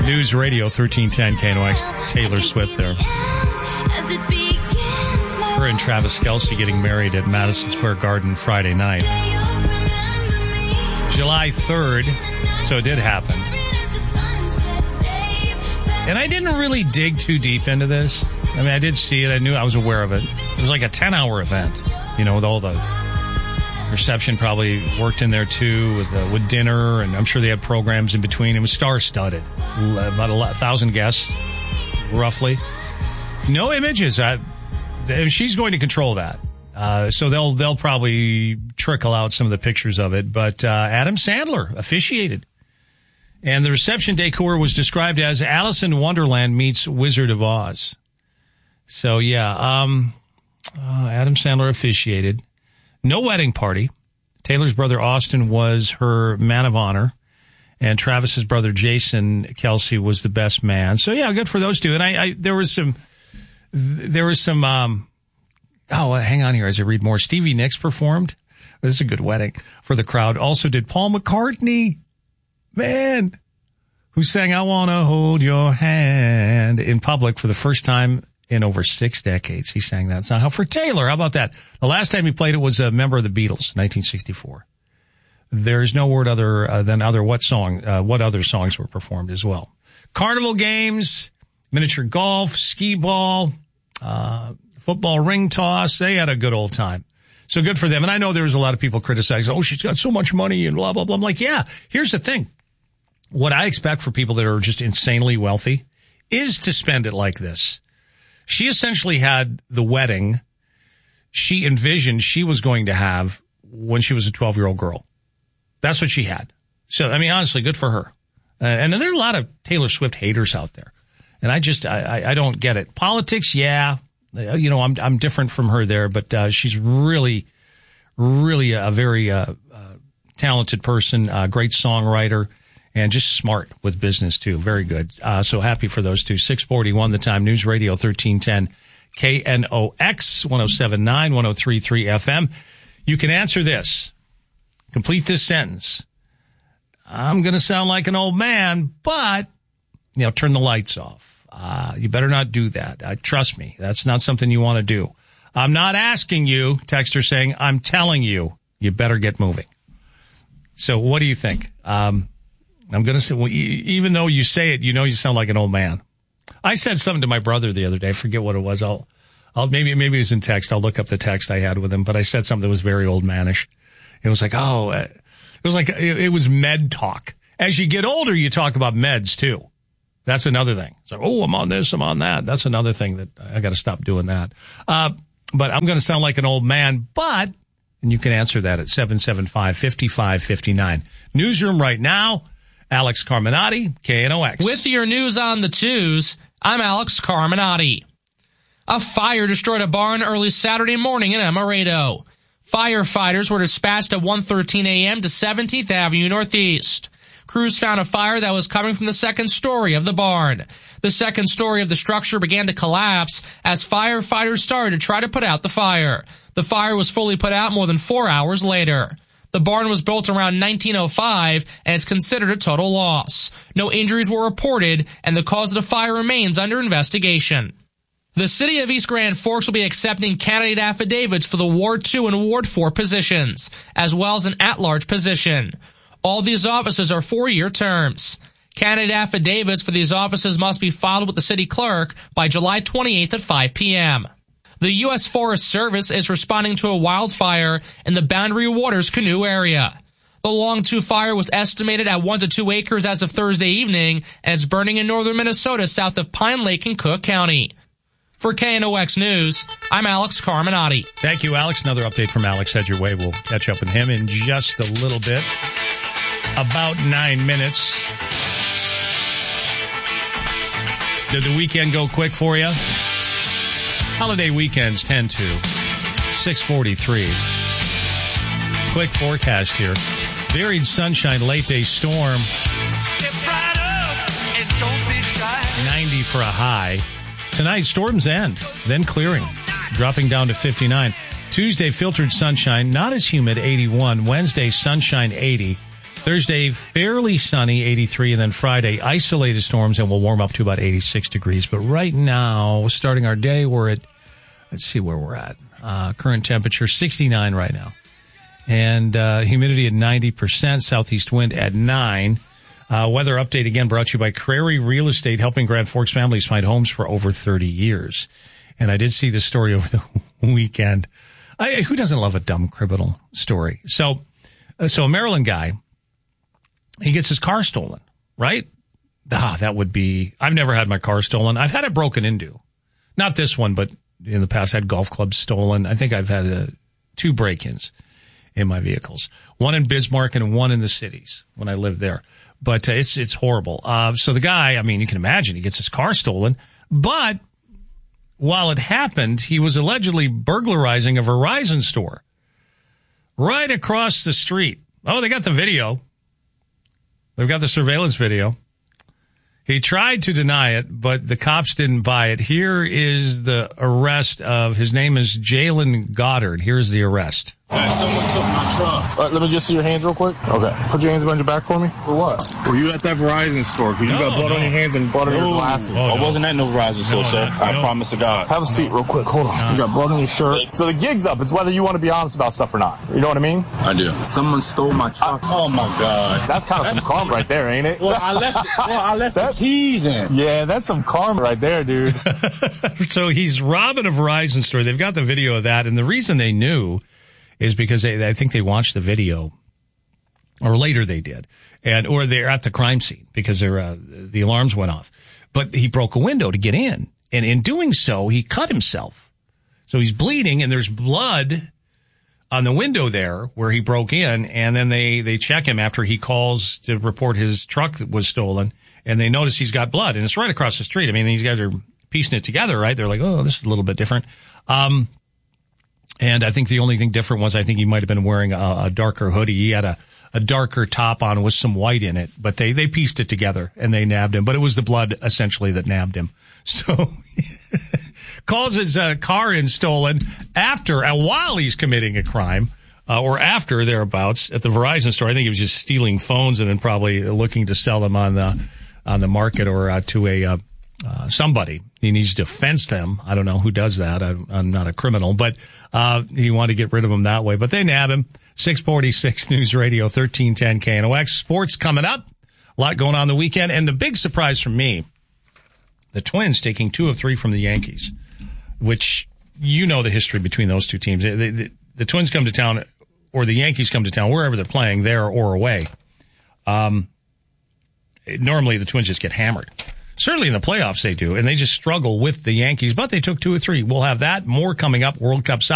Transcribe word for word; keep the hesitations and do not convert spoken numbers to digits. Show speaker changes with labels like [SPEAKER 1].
[SPEAKER 1] News Radio thirteen ten K N O X. Taylor Swift there. Her and Travis Kelce getting married at Madison Square Garden Friday night. July third, so it did happen. And I didn't really dig too deep into this. I mean, I did see it. I knew I was aware of it. It was like a ten-hour event, you know, with all the reception probably worked in there too, with uh, with dinner, and I'm sure they had programs in between. It was star-studded. About a thousand guests, roughly. No images. I, she's going to control that. Uh, so they'll they'll probably trickle out some of the pictures of it. But uh, Adam Sandler officiated. And the reception decor was described as Alice in Wonderland meets Wizard of Oz. So, yeah, um, uh, Adam Sandler officiated. No wedding party. Taylor's brother Austin was her man of honor. And Travis's brother Jason Kelce was the best man. So, yeah, good for those two. And I, I there was some, there was some, um, oh, hang on here as I read more. Stevie Nicks performed. This is a good wedding for the crowd. Also did Paul McCartney. Man, who sang I Wanna Hold Your Hand in public for the first time in over six decades. He sang that song. How for Taylor, how about that? The last time he played it was a member of the Beatles, nineteen sixty-four. There's no word other uh, than other what song, uh, what other songs were performed as well. Carnival games, miniature golf, skee ball, uh, football ring toss. They had a good old time. So good for them. And I know there was a lot of people criticizing, oh, she's got so much money and blah, blah, blah. I'm like, yeah, here's the thing. What I expect for people that are just insanely wealthy is to spend it like this. She essentially had the wedding she envisioned she was going to have when she was a twelve-year-old girl. That's what she had. So, I mean, honestly, good for her. Uh, and there are a lot of Taylor Swift haters out there. And I just, I, I don't get it. Politics, yeah. You know, I'm I'm different from her there, but uh, she's really, really a very uh, uh, talented person, uh, great songwriter, and just smart with business, too. Very good. Uh, so happy for those two. six forty-one the time. News Radio thirteen ten K N O X, one oh seven point nine, one oh three point three F M. You can answer this. Complete this sentence. I'm going to sound like an old man, but, you know, turn the lights off. Uh, you better not do that. Uh, trust me. That's not something you want to do. I'm not asking you, texter saying, I'm telling you, you better get moving. So what do you think? Um, I'm going to say, well, even though you say it, you know, you sound like an old man. I said something to my brother the other day. I forget what it was. I'll, I'll, maybe, maybe it was in text. I'll look up the text I had with him, but I said something that was very old manish. It was like, oh, it was like, it, it was med talk. As you get older, you talk about meds too. That's another thing. So, oh, I'm on this, I'm on that. That's another thing that I got to stop doing that. Uh, but I'm going to sound like an old man, but, and you can answer that at seven seven five, five five five nine. Newsroom right now, Alex Carminati, K N O X.
[SPEAKER 2] With your news on the twos, I'm Alex Carminati. A fire destroyed a barn early Saturday morning in Amaretto. Firefighters were dispatched at one thirteen a.m. to seventeenth Avenue Northeast. Crews found a fire that was coming from the second story of the barn. The second story of the structure began to collapse as firefighters started to try to put out the fire. The fire was fully put out more than four hours later. The barn was built around nineteen oh five and it's considered a total loss. No injuries were reported and the cause of the fire remains under investigation. The city of East Grand Forks will be accepting candidate affidavits for the Ward two and Ward four positions, as well as an at-large position. All these offices are four-year terms. Candidate affidavits for these offices must be filed with the city clerk by July twenty-eighth at five p.m. The U S Forest Service is responding to a wildfire in the Boundary Waters Canoe area. The Longtooth fire was estimated at one to two acres as of Thursday evening, and it's burning in northern Minnesota south of Pine Lake in Cook County. For K N O X News, I'm Alex Carminati.
[SPEAKER 1] Thank you, Alex. Another update from Alex head your way. We'll catch up with him in just a little bit. About nine minutes. Did the weekend go quick for you? Holiday weekends tend to. six forty-three. Quick forecast here. Varied sunshine, late day storm. Step right up and don't be shy. ninety for a high. Tonight, storms end, then clearing, dropping down to fifty-nine. Tuesday, filtered sunshine, not as humid, eighty-one. Wednesday, sunshine, eighty. Thursday, fairly sunny, eighty-three, and then Friday, isolated storms, and we'll warm up to about eighty-six degrees. But right now, starting our day, we're at, let's see where we're at. Uh, current temperature, sixty-nine right now. And uh, humidity at ninety percent, southeast wind at nine. Uh, weather update again brought to you by Crary Real Estate, helping Grand Forks families find homes for over thirty years. And I did see this story over the weekend. I, who doesn't love a dumb criminal story? So, uh, so a Maryland guy, he gets his car stolen, right? Ah, that would be, I've never had my car stolen. I've had it broken into. Not this one, but in the past I had golf clubs stolen. I think I've had uh, two break-ins in my vehicles. One in Bismarck and one in the cities when I lived there. But uh, it's it's horrible. Uh, so the guy, I mean, you can imagine, he gets his car stolen. But while it happened, he was allegedly burglarizing a Verizon store right across the street. Oh, they got the video. They've got the surveillance video. He tried to deny it, but the cops didn't buy it. Here is the arrest of, his name is Jalen Goddard. Here's the arrest.
[SPEAKER 3] Hey, someone took my truck.
[SPEAKER 4] Uh, let me just see your hands real quick. Okay. Put your hands behind your back for me. For what? Were you at that Verizon store? Because
[SPEAKER 1] no,
[SPEAKER 4] you got blood
[SPEAKER 1] no.
[SPEAKER 4] on your hands and blood
[SPEAKER 3] no.
[SPEAKER 4] on your glasses.
[SPEAKER 3] Oh, I no. wasn't at no Verizon store,
[SPEAKER 1] no,
[SPEAKER 3] sir.
[SPEAKER 1] No,
[SPEAKER 3] I
[SPEAKER 1] no.
[SPEAKER 3] promise to God.
[SPEAKER 4] Have a seat real quick. Hold on. No. You got blood on your shirt. So the gig's up. It's whether you want to be honest about stuff or not. You know what I mean?
[SPEAKER 3] I do. Someone stole my truck. I, oh, my God.
[SPEAKER 4] That's kind of some karma right there, ain't it?
[SPEAKER 3] Well, I left, it, well, I left the keys in.
[SPEAKER 4] Yeah, that's some karma right there, dude.
[SPEAKER 1] So he's robbing a Verizon store. They've got the video of that. And the reason they knew is because they, I think they watched the video, or later they did, and or they're at the crime scene because they're, uh, the alarms went off. But he broke a window to get in, and in doing so, he cut himself. So he's bleeding, and there's blood on the window there where he broke in, and then they, they check him after he calls to report his truck that was stolen, and they notice he's got blood, and it's right across the street. I mean, these guys are piecing it together, right? They're like, oh, this is a little bit different. Um, And I think the only thing different was I think he might have been wearing a, a darker hoodie. He had a, a darker top on with some white in it, but they, they pieced it together and they nabbed him. But it was the blood essentially that nabbed him. So calls his uh, car in stolen after and while he's committing a crime, uh, or after thereabouts at the Verizon store. I think he was just stealing phones and then probably looking to sell them on the on the market or uh, to a uh, uh, somebody. He needs to fence them. I don't know who does that. I'm, I'm not a criminal, but uh, he wanted to get rid of them that way. But they nab him. six forty-six News Radio, thirteen ten K N O X. Sports coming up. A lot going on the weekend. And the big surprise for me, the Twins taking two of three from the Yankees, which you know the history between those two teams. The, the, the Twins come to town, or the Yankees come to town, wherever they're playing, there or away. Um, normally the Twins just get hammered. Certainly in the playoffs they do, and they just struggle with the Yankees, but they took two or three. We'll have that, more coming up. World Cup soccer.